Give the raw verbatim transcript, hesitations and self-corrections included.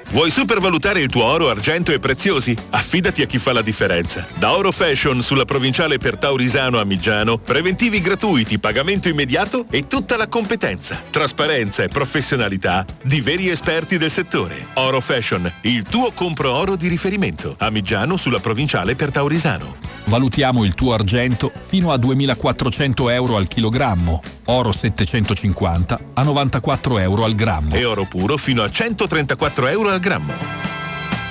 Vuoi supervalutare il tuo oro, argento e preziosi? Affidati a chi fa la differenza. Da Oro Fashion sulla provinciale per Taurisano a Migiano, preventivi gratuiti, pagamento immediato e tutta la competenza, trasparenza e professionalità di veri esperti del settore. Oro Fashion, il tuo compro oro di riferimento. A Migiano sulla provinciale per Taurisano. Valutiamo il tuo argento fino a duemilaquattrocento euro al chilogrammo, oro settecentocinquanta a novantaquattro euro al grammo e oro puro fino a centotrentaquattro euro al grammo.